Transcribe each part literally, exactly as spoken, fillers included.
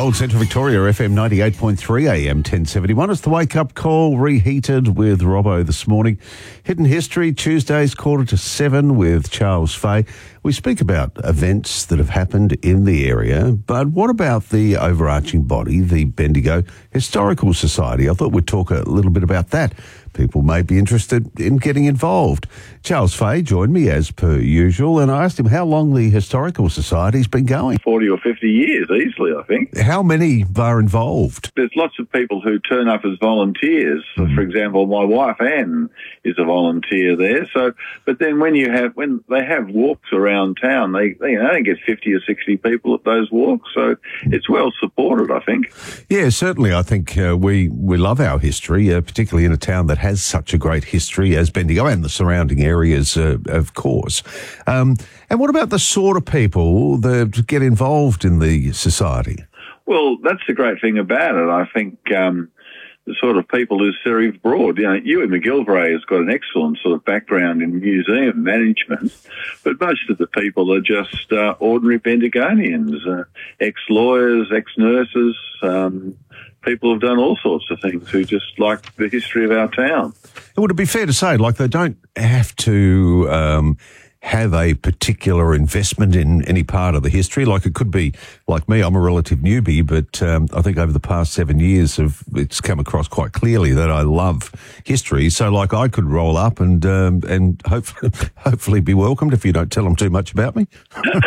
Gold Central Victoria, F M ninety-eight point three, A M ten seventy-one. It's the wake-up call, reheated with Robbo this morning. Hidden History, Tuesdays, quarter to seven with Charles Fay. We speak about events that have happened in the area, but what about the overarching body, the Bendigo Historical Society? I thought we'd talk a little bit about that. People may be interested in getting involved. Charles Fay joined me as per usual, and I asked him how long the Historical Society's been going. forty or fifty years, easily, I think. How many are involved? There's lots of people who turn up as volunteers. Mm. For example, my wife Anne is a volunteer there. So, but then when you have when they have walks around town, they they you know, they get fifty or sixty people at those walks. So it's well supported, I think. Yeah, certainly. I think uh, we we love our history, uh, particularly in a town that has such a great history as Bendigo and the surrounding areas, uh, of course. Um, and what about the sort of people that get involved in the society? Well, that's the great thing about it. I think um, the sort of people is very broad. You know, Ewan McGilvray has got an excellent sort of background in museum management, but most of the people are just uh, ordinary Bendigonians, uh, ex-lawyers, ex-nurses, um, people who've done all sorts of things who just like the history of our town. Would it be fair to say, like, they don't have to um, have a particular investment in any part of the history? Like, it could be, like me, I'm a relative newbie, but um, I think over the past seven years, of, it's come across quite clearly that I love history. So, like, I could roll up and um, and hopefully, hopefully be welcomed if you don't tell them too much about me.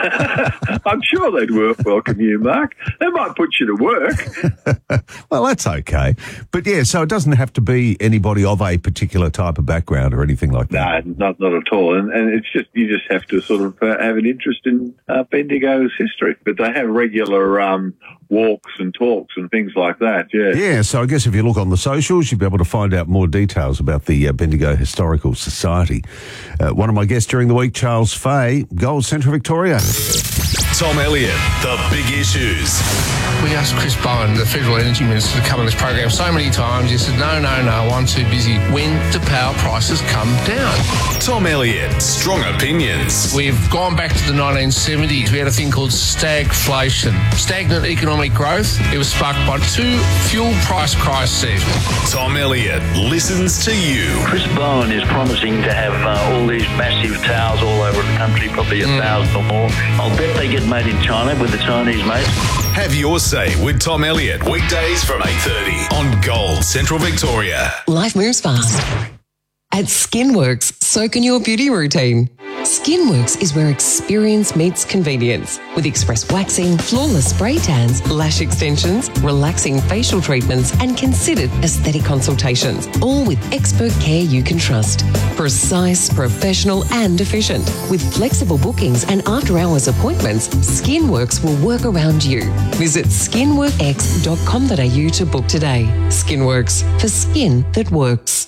I'm sure they'd welcome you, Mark. They might put you to work. Well, that's okay. But, yeah, so it doesn't have to be anybody of a particular type of background or anything like that. No, not, not at all. And, and it's just, you just have to sort of uh, have an interest in uh, Bendigo's history. But they have regular um, walks and talks and things like that, yeah. Yeah, so I guess if you look on the socials, you'll be able to find out more details about the uh, Bendigo Historical Society. Uh, one of my guests during the week, Charles Fay, Gold Central Victoria. Tom Elliott, The Big Issues. We asked Chris Bowen, the Federal Energy Minister, to come on this program so many times. He said, no, no, no, I'm too busy. When do power prices come down? Tom Elliott, Strong Opinions. We've gone back to the nineteen seventies. We had a thing called stagflation, stagnant economic growth. It was sparked by two fuel price crises. Tom Elliott listens to you. Chris Bowen is promising to have uh, all these massive towers all over the country, probably a mm. thousand or more. I'll bet they get made in China with the Chinese mates. Have your say with Tom Elliott, weekdays from eight thirty on Gold Central Victoria. Life moves fast. At Skinworks, soak in your beauty routine. Skinworks is where experience meets convenience, with express waxing, flawless spray tans, lash extensions, relaxing facial treatments, and considered aesthetic consultations, all with expert care you can trust. Precise, professional, and efficient. With flexible bookings and after-hours appointments, Skinworks will work around you. Visit skinwork x dot com dot a u to book today. Skinworks, for skin that works.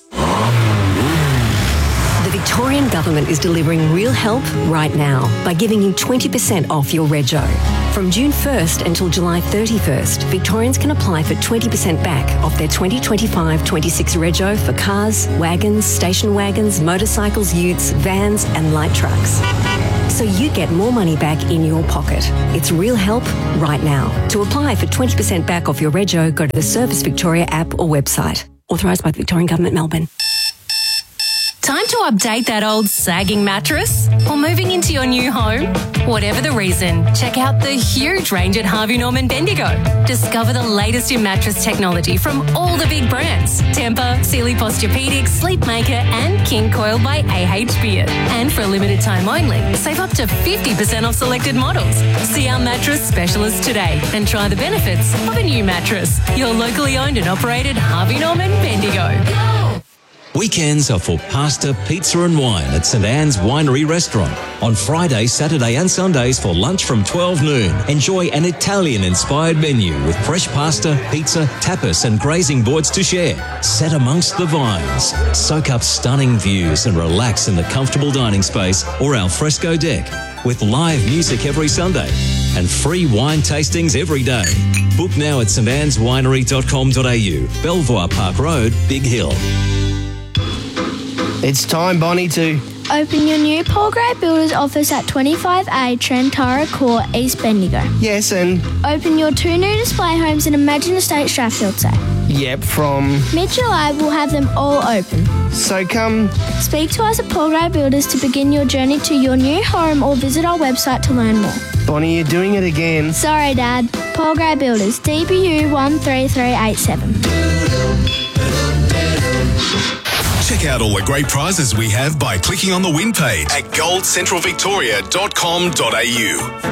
The Victorian Government is delivering real help right now by giving you twenty percent off your rego. From June first until July thirty-first, Victorians can apply for twenty percent back off their twenty twenty-five twenty-six rego for cars, wagons, station wagons, motorcycles, utes, vans and light trucks. So you get more money back in your pocket. It's real help right now. To apply for twenty percent back off your rego, go to the Service Victoria app or website. Authorised by the Victorian Government, Melbourne. Time to update that old sagging mattress? Or moving into your new home? Whatever the reason, check out the huge range at Harvey Norman Bendigo. Discover the latest in mattress technology from all the big brands. Tempur, Sealy Posturepedic, Sleepmaker and King Coil by A H Beard. And for a limited time only, save up to fifty percent off selected models. See our mattress specialist today and try the benefits of a new mattress. Your locally owned and operated Harvey Norman Bendigo. Go! Weekends are for pasta, pizza and wine at St Anne's Winery Restaurant. On Friday, Saturday and Sundays for lunch from twelve noon. Enjoy an Italian-inspired menu with fresh pasta, pizza, tapas and grazing boards to share. Set amongst the vines. Soak up stunning views and relax in the comfortable dining space or al fresco deck. With live music every Sunday and free wine tastings every day. Book now at st annes winery dot com dot a u. Belvoir Park Road, Big Hill. It's time, Bonnie, to open your new Paul Gray Builders office at twenty-five A Trentara Court, East Bendigo. Yes, and... Open your two new display homes in Imagine Estate Strathfield Say. Yep, from... Mid-July, we'll have them all open. So come... Speak to us at Paul Gray Builders to begin your journey to your new home or visit our website to learn more. Bonnie, you're doing it again. Sorry, Dad. Paul Gray Builders, D B U one three three eight seven. Check out all the great prizes we have by clicking on the win page at gold central victoria dot com dot a u.